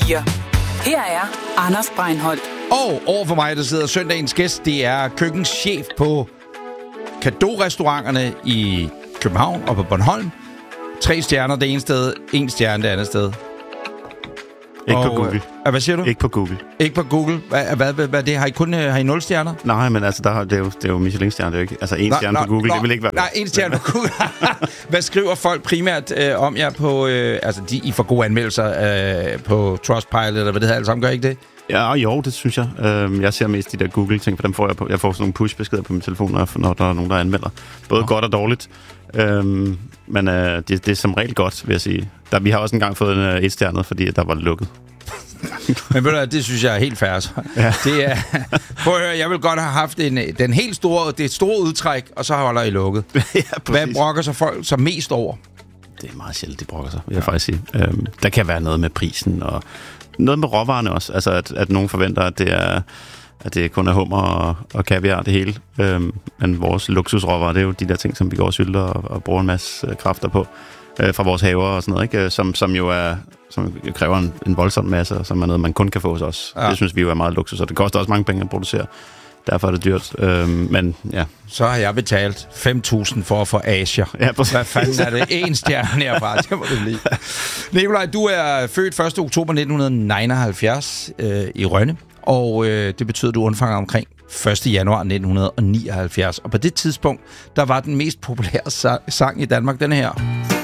4. Her er Anders Breinholt. Og overfor mig, der sidder søndagens gæst, det er køkkenschef på Cadeau-restauranterne i København og på Bornholm. 3 stjerner det ene sted, 1 stjerne det andet sted. Ikke på Google. Hvad siger du? Ikke på Google. Ikke på Google. Hvad det? Har I 0 stjerner? Nej, men altså, det er jo Michelin-stjerner, det er jo ikke. Altså, 1 stjerne på Google, det vil ikke være. Nej, 1 stjerne på Google. Hvad skriver folk primært om jer på... altså, I får gode anmeldelser på Trustpilot, eller hvad det hedder, alle sammen, gør ikke det? Ja, jo, det synes jeg. Jeg ser mest de der Google-ting, for dem får jeg på. Jeg får sådan nogle push-beskeder på min telefon, når der er nogen, der anmelder. Både godt og dårligt. Men det er som regel godt, vil jeg sige. Vi har også engang fået en 1-stjernet, fordi der var lukket. Men ved du, det synes jeg er helt fair. Ja. Det er, prøv at høre, jeg vil godt have haft det store udtræk, og så holder I lukket. Ja, hvad brokker sig folk så mest over? Det er meget sjældent, de brokker sig, vil jeg faktisk sige. Der kan være noget med prisen, og noget med råvarerne også. Altså, at nogen forventer, at det kun er hummer og kaviar, det hele. Men vores luksusråvarer, det er jo de der ting, som vi går og sylter og bruger en masse kræfter på. Fra vores haver og sådan noget, ikke? Som jo kræver en voldsom masse, som er noget, man kun kan få hos os. Ja. Det synes vi jo er meget luksus, og det koster også mange penge at producere. Derfor er det dyrt. Men ja. Så har jeg betalt 5.000 for at få Asia. Ja, hvad fanden er det? 1 stjerne herfra, det må det blive. Nikolaj, du er født 1. oktober 1979 i Rønne, og det betyder, at du undfanger omkring 1. januar 1979. Og på det tidspunkt, der var den mest populære sang i Danmark, den her.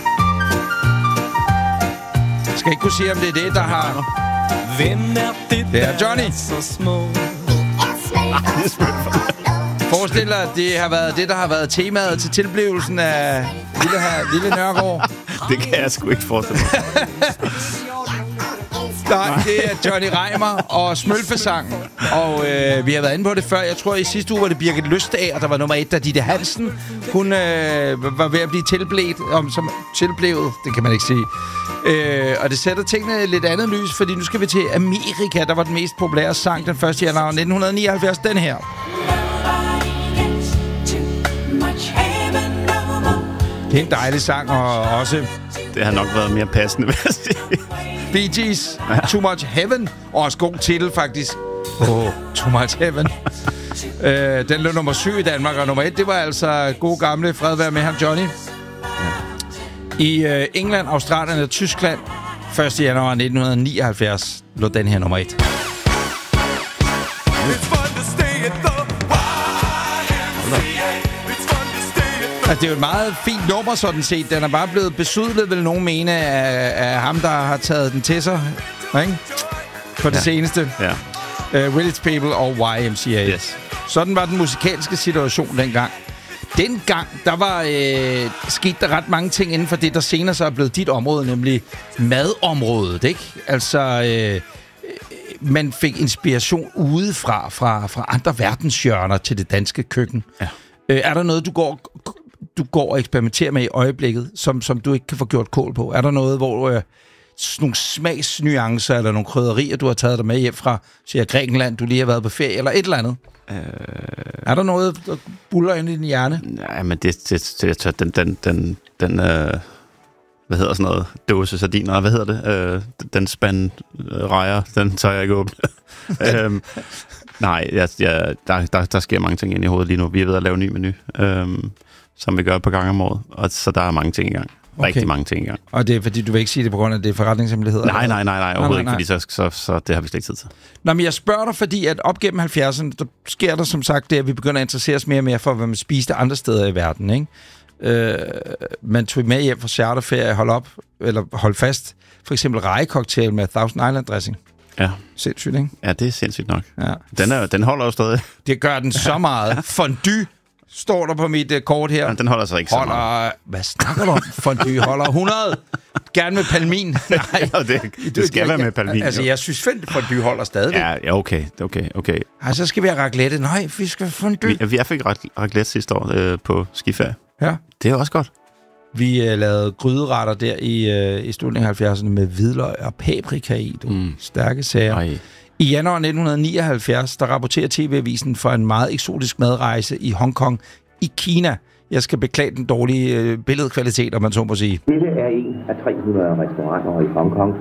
Jeg skal ikke kunne sige, om det er det, der har... Hvem er det er Johnny. Forestil dig, at det har været det, der har været temaet til tilblivelsen af Lille Nørgaard. Det kan jeg sgu ikke forestille mig. Nej, det er Johnny Reimer og Smølfesangen. Og vi har været inde på det før. Jeg tror, i sidste uge var det Birgit Løstager, der var nummer 1, da Ditte Hansen. Hun var ved at blive tilblevet. Det kan man ikke sige. Og det sætter tingene lidt andet lys, fordi nu skal vi til Amerika. Der var den mest populære sang den 1. januar 1979. Den her. Det er en dejlig sang, og også... Det har nok været mere passende, vil jeg sige. Bee Gees, Too Much Heaven. Og også god titel, faktisk. Too Much Heaven. Den lå nummer 7 i Danmark, og nummer 1, det var altså god gamle Fred være med ham, Johnny. Ja. I England, Australien og Tyskland 1. januar 1979 lå den her nummer 1. Altså, det er jo et meget fint nummer, sådan set. Den er bare blevet besudlet, vil nogen mene, af ham, der har taget den til sig. Ikke? På det seneste. Ja. Village People og YMCA. Yes. Sådan var den musikalske situation dengang. Dengang, der var sket der ret mange ting inden for det, der senere så er blevet dit område, nemlig madområdet, ikke? Altså, man fik inspiration udefra, fra andre verdenshjørner til det danske køkken. Ja. Er der noget, du går og eksperimenterer med i øjeblikket, som du ikke kan få gjort kål på? Er der noget, hvor nogle smagsnuancer eller nogle krydderier, du har taget dig med hjem fra, siger Grækenland, du lige har været på ferie, eller et eller andet? Er der noget, der buller ind i din hjerne? Nej, men den hvad hedder sådan noget? Dåse sardiner, hvad hedder det? Den spand rejer, den tager jeg ikke åbne. Nej, der sker mange ting ind i hovedet lige nu. Vi er ved at lave en ny menu, som vi gør på gang om året. Og så der er mange ting i gang. Okay. Rigtig mange ting i gang. Og det er fordi, du vil ikke sige det på grund af det forretningshemmeligheder? Nej, overhovedet ikke, fordi så det har vi slet ikke tid til. Nå, men jeg spørger dig, fordi at op gennem 70'erne, der sker der som sagt det, at vi begynder at interessere os mere og mere for, hvad man spiste andre steder i verden, ikke? Man tog med hjem fra charterferie, hold fast, for eksempel rejecocktail med Thousand Island dressing. Ja. Sindssygt, ikke? Ja, det er sindssygt nok. Ja. Den holder jo stadig. Det gør den så meget. Fondue står der på mit kort her. Men den holder så ikke så meget. Hvad snakker du om? Fondue holder 100. Gerne med palmin. Nej, det skal være med palmin. Altså, jeg synes fondue holder stadigvæk. Ja, okay. Ej, så skal vi have raclette. Nej, vi skal have fondue. Vi fik raclette sidste år på skiferie. Ja. Det er også godt. Vi lavede gryderetter der i slutningen af 70'erne med hvidløg og paprika i. Stærke sager. Ej. I januar 1979, der rapporterer TV-avisen for en meget eksotisk madrejse i Hongkong i Kina. Jeg skal beklage den dårlige billedkvalitet, om man så må sige. Dette er en af 300 restauranter i Hongkong,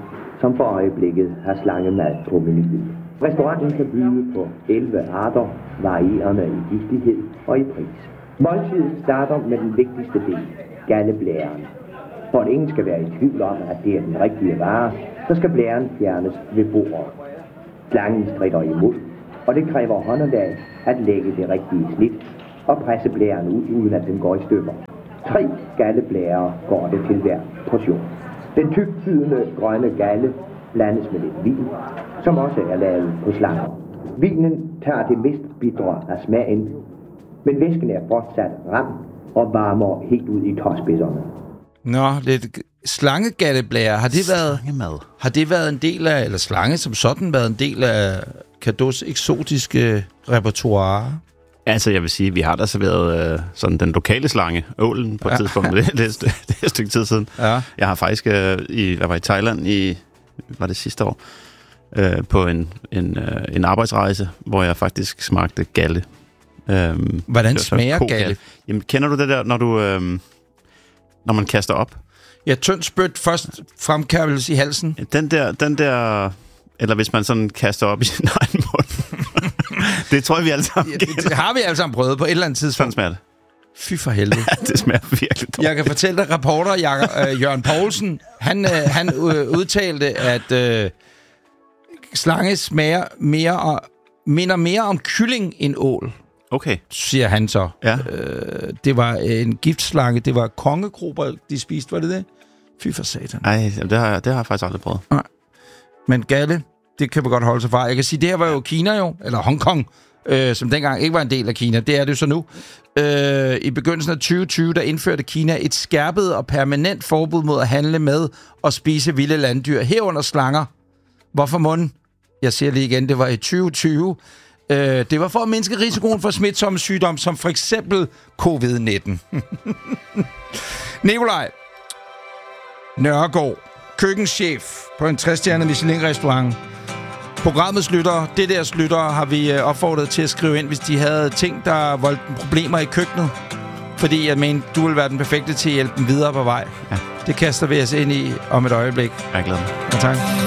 som for øjeblikket har slangemad på menuen. Restauranten kan byde på 11 arter, varierende i giftighed og i pris. Måltidet starter med den vigtigste del, galleblæren. For at ingen skal være i tvivl om, at det er den rigtige vare, så skal blæren fjernes ved bordet. Slangen stritter imod, og det kræver håndelag at lægge det rigtige snit og presse blæren ud, uden at den går i stykker. 3 galleblærer går det til hver portion. Den tykfydende grønne galle blandes med lidt vin, som også er lavet på slanger. Vinen tager det mest bitre af smagen, men væsken er fortsat ram og varmer helt ud i tåspidserne. Nå, lidt slangegalleblære. Har det været en del af, eller slange som sådan, været en del af Cadeaus eksotiske repertoire? Altså, jeg vil sige, at vi har da serveret sådan den lokale slange, ålen, på et tidspunkt. Det er et stykke tid siden. Ja. Jeg har faktisk, jeg var i Thailand var det sidste år, på en arbejdsrejse, hvor jeg faktisk smagte galle. Hvordan smager galle? Jamen, kender du det der, når man kaster op? Ja, tynd spyt først fremkærles i halsen. Den der, eller hvis man sådan kaster op i sin egen mund. Det tror jeg, vi alle sammen det har vi alle sammen prøvet på et eller andet tidspunkt. Sådan smager det. Fy for helvede. Ja, det smager virkelig dårligt. Jeg kan fortælle dig, reporter Jørgen Poulsen, han udtalte, at slange smager minder mere om kylling end ål. Okay. Siger han så. Ja. Det var en giftslange. Det var kongekrober, de spiste. Var det det? Fy for satan. Nej, det har jeg faktisk aldrig prøvet. Nej. Men galle, det kan man godt holde sig fra. Jeg kan sige, det her var jo Kina jo, eller Hongkong, som dengang ikke var en del af Kina. Det er det jo så nu. I begyndelsen af 2020, der indførte Kina et skærpet og permanent forbud mod at handle med og spise vilde landdyr, herunder slanger. Hvorfor munden? Jeg siger lige igen, det var i 2020. Det var for at mindske risikoen for smitsomme sygdomme, som for eksempel covid-19. Nikolaj Nørgaard, køkkenchef på en 3-stjernet Michelin-restaurant. Programmets lyttere, DDR's lyttere, har vi opfordret til at skrive ind, hvis de havde ting, der voldte problemer i køkkenet. Fordi jeg mener, du vil være den perfekte til at hjælpe dem videre på vej. Ja. Det kaster vi os ind i om et øjeblik. Jeg glæder mig. Ja, tak.